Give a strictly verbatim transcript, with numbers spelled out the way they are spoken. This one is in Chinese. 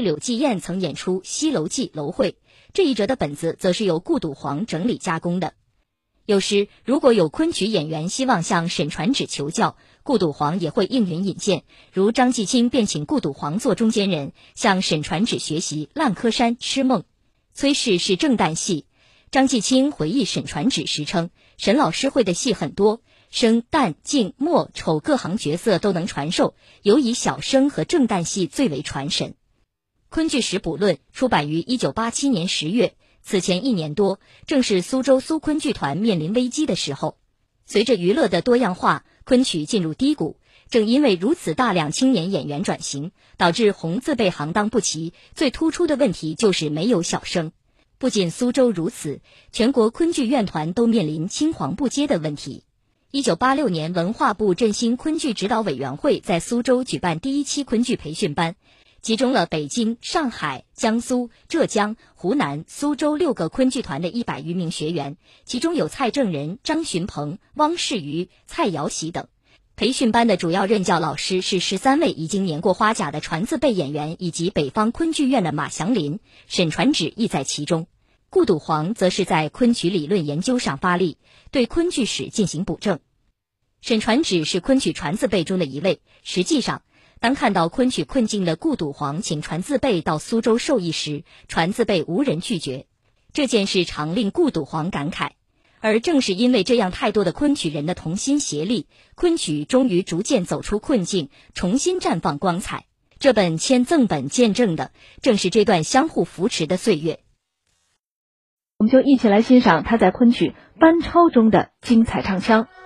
柳继燕曾演出《西楼记》楼会，这一折的本子则是由顾笃煌整理加工的。有时如果有昆曲演员希望向沈传芷求教，顾笃煌也会应允引荐，如张继清便请顾笃煌做中间人，向沈传芷学习《烂柯山》《痴梦》。崔氏是正旦戏，张继清回忆沈传芷时称，沈老师会的戏很多，生、旦、净、末、丑各行角色都能传授，尤以小生和正旦戏最为传神。昆剧史补论出版于一九八七年十月，此前一年多，正是苏州苏昆剧团面临危机的时候。随着娱乐的多样化，昆曲进入低谷，正因为如此大量青年演员转型，导致红字辈行当不齐，最突出的问题就是没有小生。不仅苏州如此，全国昆剧院团都面临青黄不接的问题。一九八六年，文化部振兴昆剧指导委员会在苏州举办第一期昆剧培训班，集中了北京、上海、江苏、浙江、湖南、苏州六个昆剧团的一百余名学员，其中有蔡正仁、张寻鹏、汪世瑜、蔡瑶喜等。培训班的主要任教老师是十三位已经年过花甲的传字辈演员，以及北方昆剧院的马祥林、沈传芷亦在其中。顾笃煌则是在昆曲理论研究上发力，对昆剧史进行补正。沈传芷是昆曲传字辈中的一位，实际上当看到昆曲困境的顾笃煌请传字辈到苏州授意时，传字辈无人拒绝，这件事常令顾笃煌感慨。而正是因为这样太多的昆曲人的同心协力，昆曲终于逐渐走出困境，重新绽放光彩。这本签赠本见证的正是这段相互扶持的岁月。 我们就一起来欣赏他在昆曲班超中的精彩唱腔。